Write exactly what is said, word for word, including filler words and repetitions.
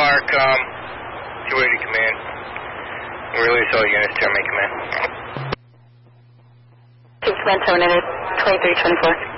Park, um, two eighty command. Release all units, terminate command. Command terminated, twenty-three twenty-four.